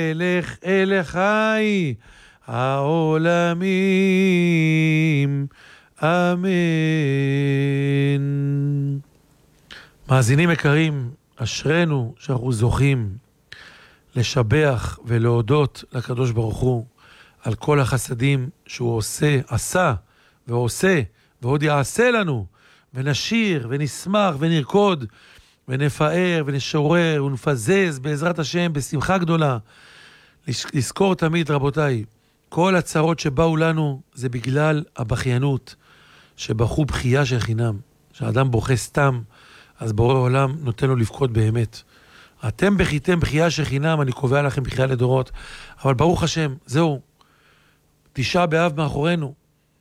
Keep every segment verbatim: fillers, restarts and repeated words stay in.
אלך אל חי העולמים, אמן. מאזינים יקרים, אשרנו שאנחנו זוכים לשבח ולהודות לקדוש ברוך הוא על כל החסדים שהוא עושה, עשה ועושה ועוד יעשה לנו, ונשיר ונשמח ונרקוד ונפאר ונשורר ונפזז בעזרת השם בשמחה גדולה. לזכור תמיד, רבותיי, כל הצרות שבאו לנו זה בגלל הבכיינות, שבחו בחייה של חינם. כשאדם בוכה סתם, אז בורא עולם נותן לו לבכות באמת. אתם בכיתם בחייה של חינם, אני קובע לכם בחייה לדורות, אבל ברוך השם, זהו, תשעה באב מאחורינו.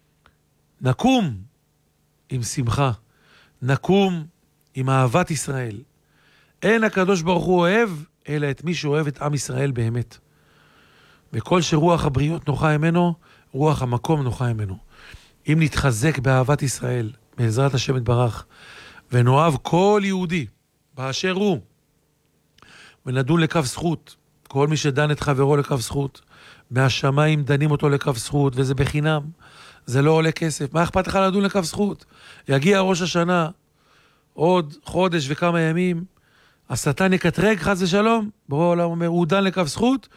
נקום עם שמחה, נקום עם אהבת ישראל. אין הקדוש ברוך הוא אוהב, אלא את מי שאוהב את עם ישראל באמת. וכל שרוח הבריות נוחה ממנו, רוח המקום נוחה ממנו. אם נתחזק באהבת ישראל, בעזרת השם יתברך, ונאהב כל יהודי באשר הוא, ונדון לכף זכות, כל מי שדן את חברו לכף זכות, מהשמיים דנים אותו לכף זכות, וזה בחינם, זה לא עולה כסף. מה אכפת לך לדון לכף זכות? יגיע ראש השנה, עוד חודש וכמה ימים, השטן יקטרג חס ושלום, בורא העולם אומר, הוא דן לכף זכות,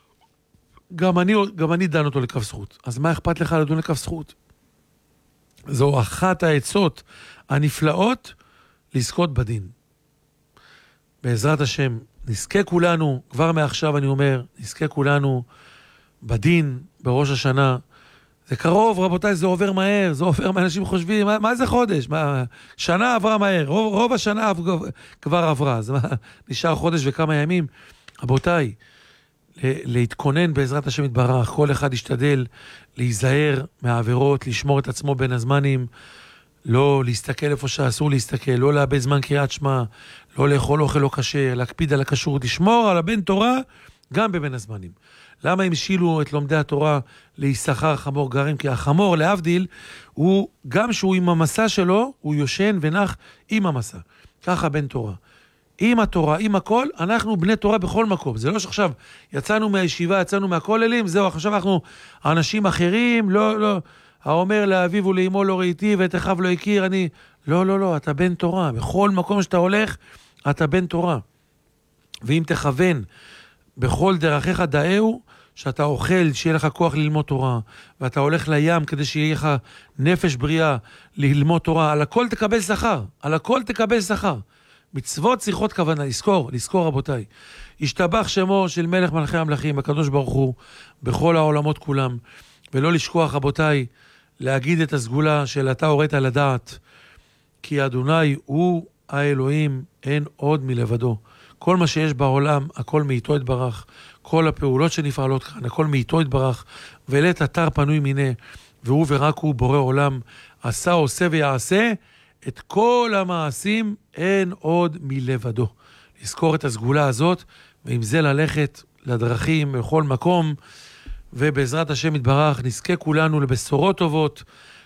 גם אני, גם אני דן אותו לכף זכות. אז מה אכפת לך לדון לכף זכות? זו אחת העצות הנפלאות לזכות בדין. בעזרת השם, נזכה כולנו, כבר מעכשיו אני אומר, נזכה כולנו בדין, בראש השנה. זה קרוב, רבותיי, זה עובר מהר, זה עובר מהר, אנשים חושבים, מה, מה זה חודש? מה, שנה עברה מהר, רוב, רוב השנה כבר עברה, אז מה, נשאר חודש וכמה ימים. רבותיי, להתכונן בעזרת השם יתברך, כל אחד ישתדל להיזהר מהעבירות, לשמור את עצמו בין הזמנים, לא להסתכל איפה שאסור להסתכל, לא לאבד זמן קריאת שמע, לא לאכול אוכל לא כשר, להקפיד על הכשרות, לשמור על הבן תורה גם בבין הזמנים. למה המשילו את לומדי התורה להיסחר חמור גרים? כי החמור, להבדיל, הוא, גם שהוא עם המסע שלו, הוא יושן ונח עם המסע. ככה בן תורה. עם התורה, עם הכל, אנחנו בני תורה בכל מקום. זה לא שעכשיו יצאנו מהישיבה, יצאנו מהכוללים, זהו, עכשיו אנחנו אנשים אחרים, לא, לא, האומר לאביו ולאמו לא ראיתי ואת אחיו לא הכיר, אני, לא, לא, לא, אתה בן תורה. בכל מקום שאתה הולך, אתה בן תורה. ואם תכוון בכל דרכיך דאהו, שאתה אוכל, שיהיה לך כוח ללמוד תורה, ואתה הולך לים כדי שיהיה לך נפש בריאה ללמוד תורה, על הכל תקבל שכר, על הכל תקבל שכר. מצוות צריכות כוונה, לזכור, לזכור רבותיי. ישתבח שמו של מלך מלכי המלכים, הקדוש ברוך הוא, בכל העולמות כולם, ולא לשכוח רבותיי, להגיד את הסגולה של אתה הורית לדעת, כי אדוני הוא האלוהים, אין עוד מלבדו. כל מה שיש בעולם, הכל מאיתו יתברך, כל הפעולות שנפעלות כאן, הכל מאיתו יתברך, ולית אתר פנוי מיני, והוא ורק הוא בורא עולם, עשה, עושה ויעשה, את כל המעשים אין עוד מלבדו. לזכור את הסגולה הזאת, ועם זה ללכת לדרכים בכל מקום, ובעזרת השם יתברך נזכה כולנו לבשורות טובות,